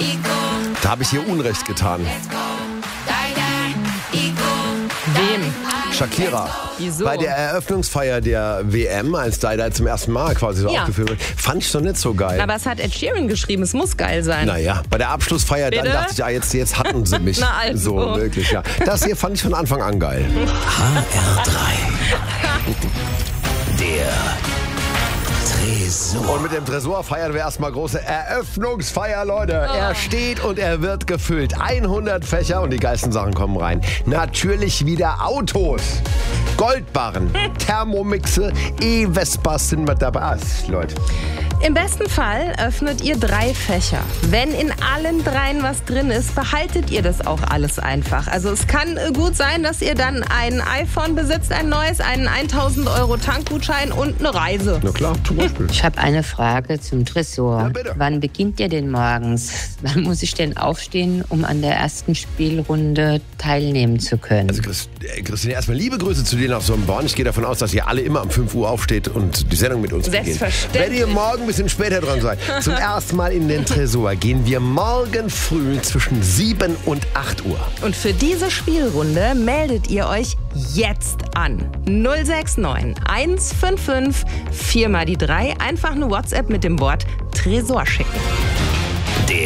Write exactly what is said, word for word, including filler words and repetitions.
Da habe ich hier Unrecht getan. Wem? Shakira. Wieso? Bei der Eröffnungsfeier der W M, als Die zum ersten Mal quasi so Ja. aufgeführt wird, fand ich doch nicht so geil. Aber es hat Ed Sheeran geschrieben, es muss geil sein. Naja, bei der Abschlussfeier dann Bitte? dachte ich, ah, jetzt, jetzt hatten sie mich. Na also. So, wirklich, ja. Das hier fand ich von Anfang an geil. H R drei. Der Tresor. Und mit dem Tresor feiern wir erstmal große Eröffnungsfeier, Leute. Oh. Er steht und er wird gefüllt. hundert Fächer und die geilsten Sachen kommen rein. Natürlich wieder Autos. Goldbarren, Thermomixe, E-Vespas sind wir dabei. Ah, Leute. Im besten Fall öffnet ihr drei Fächer. Wenn in allen dreien was drin ist, behaltet ihr das auch alles einfach. Also es kann gut sein, dass ihr dann ein iPhone besitzt, ein neues, einen tausend Euro Tankgutschein und eine Reise. Na klar, zum Beispiel. Ich habe eine Frage zum Tresor. Ja, bitte. Wann beginnt ihr denn morgens? Wann muss ich denn aufstehen, um an der ersten Spielrunde teilnehmen zu können? Also Christ, äh, Christine, erstmal liebe Grüße zu dir nach Sonnenborn. Ich gehe davon aus, dass ihr alle immer um fünf Uhr aufsteht und die Sendung mit uns beginnt. Selbstverständlich. Wenn ihr morgen ein bisschen später dran seid, zum ersten Mal in den Tresor gehen wir morgen früh zwischen sieben und acht Uhr. Und für diese Spielrunde meldet ihr euch jetzt an. null sechs neun eins fünf fünf vier mal die drei. Einfach eine WhatsApp mit dem Wort Tresor schicken.